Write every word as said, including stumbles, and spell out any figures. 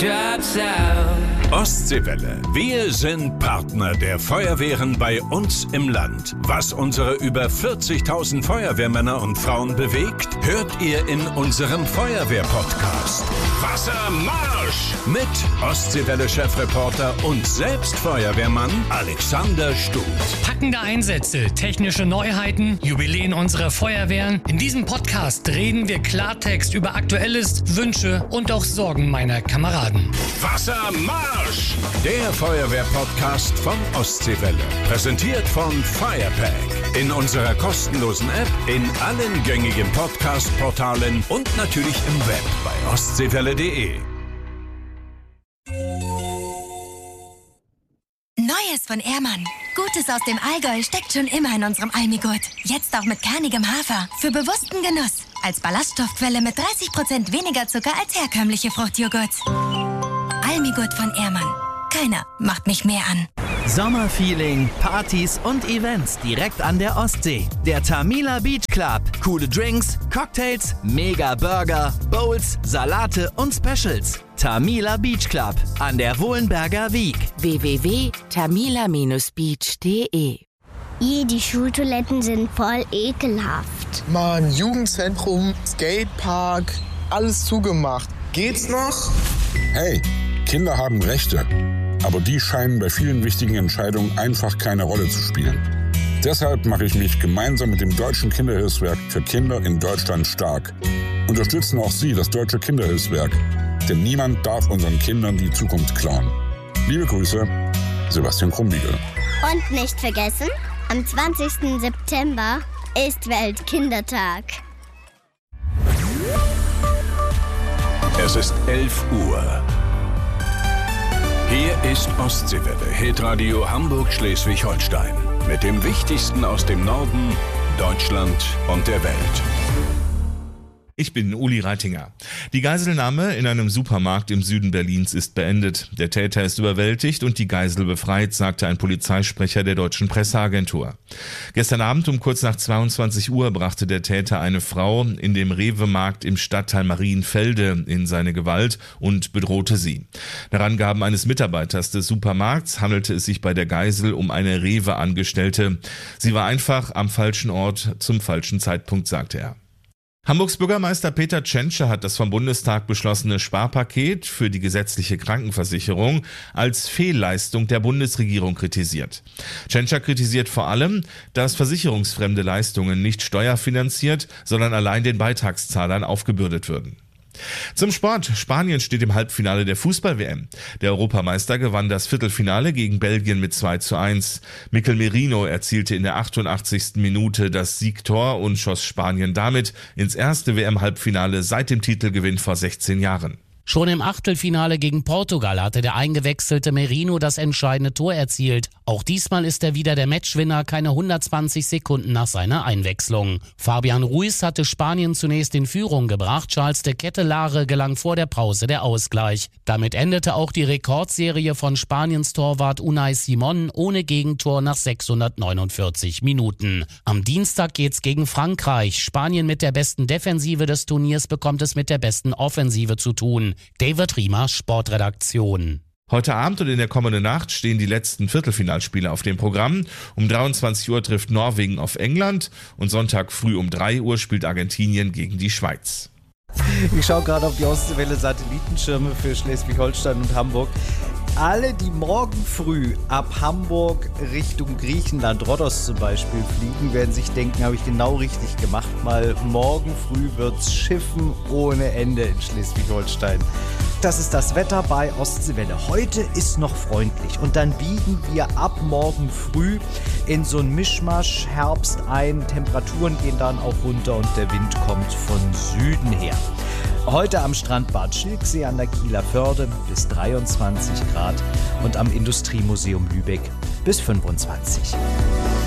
drops out. Ostseewelle. Wir sind Partner der Feuerwehren bei uns im Land. Was unsere über vierzigtausend Feuerwehrmänner und Frauen bewegt, hört ihr in unserem Feuerwehr-Podcast. Wassermarsch! Mit Ostseewelle-Chefreporter und selbst Feuerwehrmann Alexander Stuth. Packende Einsätze, technische Neuheiten, Jubiläen unserer Feuerwehren. In diesem Podcast reden wir Klartext über Aktuelles, Wünsche und auch Sorgen meiner Kameraden. Wassermarsch! Der Feuerwehr-Podcast von Ostseewelle. Präsentiert von Firepack. In unserer kostenlosen App, in allen gängigen Podcast-Portalen und natürlich im Web bei ostseewelle punkt de. Neues von Ehrmann. Gutes aus dem Allgäu steckt schon immer in unserem Almigurt. Jetzt auch mit kernigem Hafer. Für bewussten Genuss. Als Ballaststoffquelle mit dreißig Prozent weniger Zucker als herkömmliche Fruchtjoghurts. Almigurt von Ehrmann. Keiner macht mich mehr an. Sommerfeeling, Partys und Events direkt an der Ostsee. Der Tamila Beach Club. Coole Drinks, Cocktails, Mega Burger, Bowls, Salate und Specials. Tamila Beach Club an der Wohlenberger Wiek. w w w punkt tamila Bindestrich beach punkt de. Ih, die Schultoiletten sind voll ekelhaft. Mann, Jugendzentrum, Skatepark, alles zugemacht. Geht's noch? Hey, Kinder haben Rechte. Aber die scheinen bei vielen wichtigen Entscheidungen einfach keine Rolle zu spielen. Deshalb mache ich mich gemeinsam mit dem Deutschen Kinderhilfswerk für Kinder in Deutschland stark. Unterstützen auch Sie das Deutsche Kinderhilfswerk, denn niemand darf unseren Kindern die Zukunft klauen. Liebe Grüße, Sebastian Krumbiegel. Und nicht vergessen, am zwanzigsten September ist Weltkindertag. Es ist elf Uhr. Hier ist Ostseewelle, Hitradio Hamburg-Schleswig-Holstein. Mit dem Wichtigsten aus dem Norden, Deutschland und der Welt. Ich bin Uli Reitinger. Die Geiselnahme in einem Supermarkt im Süden Berlins ist beendet. Der Täter ist überwältigt und die Geisel befreit, sagte ein Polizeisprecher der deutschen Presseagentur. Gestern Abend um kurz nach zweiundzwanzig Uhr brachte der Täter eine Frau in dem Rewe-Markt im Stadtteil Marienfelde in seine Gewalt und bedrohte sie. Nach Angaben eines Mitarbeiters des Supermarkts handelte es sich bei der Geisel um eine Rewe-Angestellte. Sie war einfach am falschen Ort zum falschen Zeitpunkt, sagte er. Hamburgs Bürgermeister Peter Tschentscher hat das vom Bundestag beschlossene Sparpaket für die gesetzliche Krankenversicherung als Fehlleistung der Bundesregierung kritisiert. Tschentscher kritisiert vor allem, dass versicherungsfremde Leistungen nicht steuerfinanziert, sondern allein den Beitragszahlern aufgebürdet würden. Zum Sport. Spanien steht im Halbfinale der Fußball-W M. Der Europameister gewann das Viertelfinale gegen Belgien mit zwei zu eins. Mikel Merino erzielte in der achtundachtzigsten Minute das Siegtor und schoss Spanien damit ins erste W M-Halbfinale seit dem Titelgewinn vor sechzehn Jahren. Schon im Achtelfinale gegen Portugal hatte der eingewechselte Merino das entscheidende Tor erzielt. Auch diesmal ist er wieder der Matchwinner, keine hundertzwanzig Sekunden nach seiner Einwechslung. Fabian Ruiz hatte Spanien zunächst in Führung gebracht, Charles de Kettelare gelang vor der Pause der Ausgleich. Damit endete auch die Rekordserie von Spaniens Torwart Unai Simon ohne Gegentor nach sechshundertneunundvierzig Minuten. Am Dienstag geht's gegen Frankreich. Spanien mit der besten Defensive des Turniers bekommt es mit der besten Offensive zu tun. David Riemer, Sportredaktion. Heute Abend und in der kommenden Nacht stehen die letzten Viertelfinalspiele auf dem Programm. Um dreiundzwanzig Uhr trifft Norwegen auf England und Sonntag früh um drei Uhr spielt Argentinien gegen die Schweiz. Ich schaue gerade auf die Ostseewelle-Satellitenschirme für Schleswig-Holstein und Hamburg. Alle, die morgen früh ab Hamburg Richtung Griechenland, Rhodos zum Beispiel, fliegen, werden sich denken, habe ich genau richtig gemacht, weil morgen früh wird's schiffen ohne Ende in Schleswig-Holstein. Das ist das Wetter bei Ostseewelle. Heute ist noch freundlich und dann biegen wir ab morgen früh in so ein Mischmasch Herbst ein. Temperaturen gehen dann auch runter und der Wind kommt von Süden her. Heute am Strandbad Schilksee an der Kieler Förde bis dreiundzwanzig Grad und am Industriemuseum Lübeck bis fünfundzwanzig.